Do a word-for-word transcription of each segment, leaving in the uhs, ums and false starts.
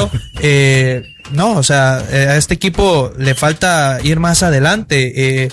pero eh, no, o sea, a este equipo le falta ir más adelante. Eh,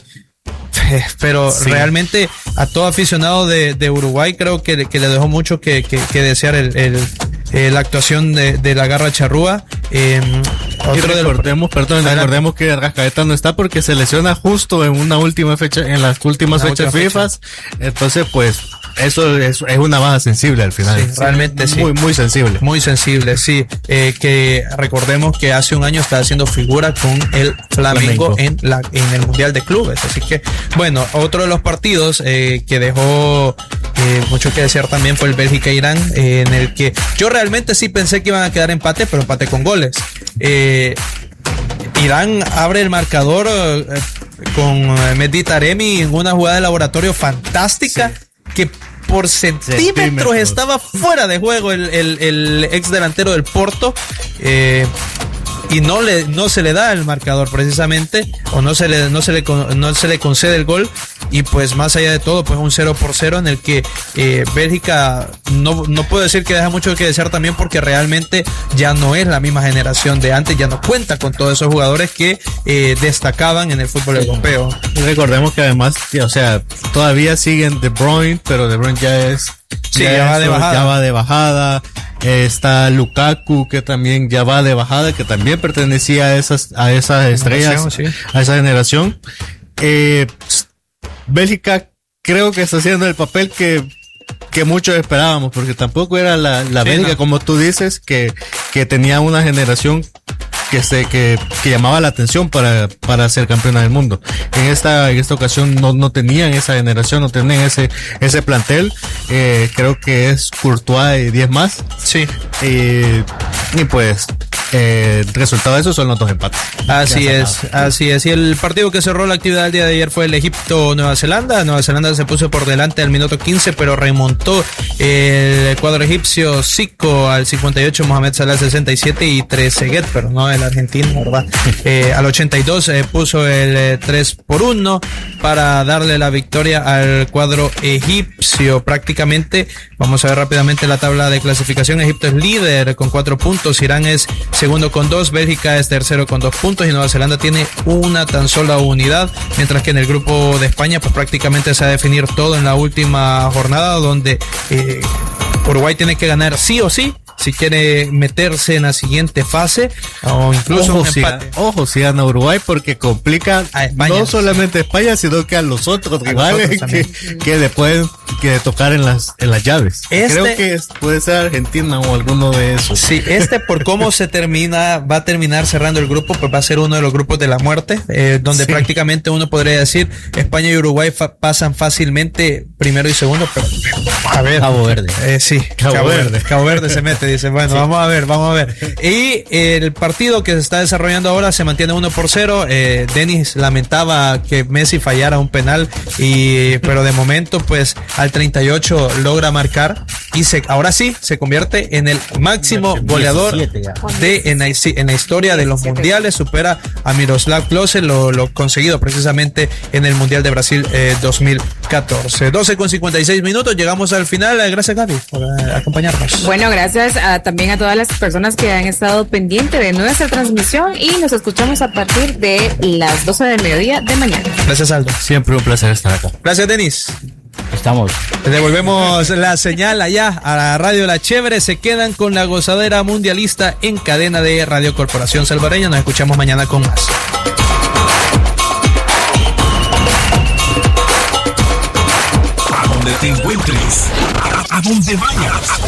pero sí. realmente a todo aficionado de, de Uruguay creo que, que le dejó mucho que, que, que desear el, el, el, la actuación de, de la Garra Charrúa. Eh, y recordemos, los... perdón, recordemos que Arrascaeta no está porque se lesiona justo en una última fecha, en las últimas una fechas FIFA, fecha. Entonces pues eso es, es una baja sensible al final. Sí, realmente sí. Muy, muy sensible. Muy sensible, sí. Eh, que recordemos que hace un año estaba haciendo figura con el Flamengo, Flamengo. En, la, en el Mundial de Clubes. Así que, bueno, otro de los partidos eh, que dejó eh, mucho que desear también fue el Bélgica-Irán, eh, en el que yo realmente sí pensé que iban a quedar empate, pero empate con goles. Eh, Irán abre el marcador eh, con Mehdi Taremi en una jugada de laboratorio fantástica, sí. que por centímetros, centímetros estaba fuera de juego el, el, el ex delantero del Porto, eh, y no le no se le da el marcador precisamente, o no se le no se le no se le concede el gol, y pues más allá de todo pues un cero por cero en el que eh, Bélgica no no puedo decir que deja mucho que desear también, porque realmente ya no es la misma generación de antes, ya no cuenta con todos esos jugadores que eh, destacaban en el fútbol sí. europeo. Y recordemos que además, o sea, todavía siguen De Bruyne, pero De Bruyne ya es sí, ya, ya, va, de bajada. ya va de bajada. Está Lukaku, que también ya va de bajada, que también pertenecía a esas a esas estrellas, sí. a esa generación. Eh, Bélgica creo que está haciendo el papel que que muchos esperábamos, porque tampoco era la, la sí, Bélgica, no. como tú dices, que, que tenía una generación que se que, que llamaba la atención para para ser campeona del mundo. En esta en esta ocasión no no tenían esa generación, no tenían ese ese plantel. Eh, creo que es Courtois y diez más. Sí. Eh, y pues eh, el resultado de eso son los dos empates. Así es, así es. Y el partido que cerró la actividad del día de ayer fue el Egipto-Nueva Zelanda. Nueva Zelanda se puso por delante al minuto quince, pero remontó el cuadro egipcio. Zico al cincuenta y ocho, Mohamed Salah al sesenta y siete y Trezeguet, pero no el argentino, ¿verdad? Eh, al ochenta y dos eh, puso el eh, tres por uno para darle la victoria al cuadro egipcio. Prácticamente, vamos a ver rápidamente la tabla de clasificación. Egipto es líder con cuatro puntos, Irán es segundo con dos, Bélgica es tercero con dos puntos y Nueva Zelanda tiene una tan sola unidad, mientras que en el grupo de España pues prácticamente se va a definir todo en la última jornada, donde eh, Uruguay tiene que ganar sí o sí si quiere meterse en la siguiente fase, o incluso ojo, un empate. Si, ojo, si gana Uruguay, porque complica a España, no solamente a España, sino que a los otros a rivales que, que le pueden que tocar en las en las llaves. Este, Creo que es, puede ser Argentina o alguno de esos. Sí, este por cómo se termina, va a terminar cerrando el grupo, pues va a ser uno de los grupos de la muerte, eh, donde sí. prácticamente uno podría decir España y Uruguay fa- pasan fácilmente primero y segundo, pero a ver. Cabo Verde. Eh, sí, Cabo, Cabo Verde. Verde. Cabo Verde se mete. Dice, bueno, sí. vamos a ver, vamos a ver. Y el partido que se está desarrollando ahora se mantiene uno por cero. Eh, Denis lamentaba que Messi fallara un penal, y pero de momento, pues, al treinta y ocho logra marcar y se, ahora sí se convierte en el máximo goleador de en la, en la historia de los mundiales. Supera a Miroslav Klose, lo, lo conseguido precisamente en el Mundial de Brasil eh, dos mil catorce. doce con cincuenta y seis minutos, llegamos al final. Gracias, Gaby, por eh, acompañarnos. Bueno, gracias a, también a todas las personas que han estado pendientes de nuestra transmisión, y nos escuchamos a partir de las doce del mediodía de mañana. Gracias, Aldo. Siempre un placer estar acá. Gracias, Denis. Estamos. Le devolvemos la señal allá a la Radio La Chévere. Se quedan con la gozadera mundialista en cadena de Radio Corporación Salvadoreña. Nos escuchamos mañana con más. A donde te encuentres, a, a donde vayas.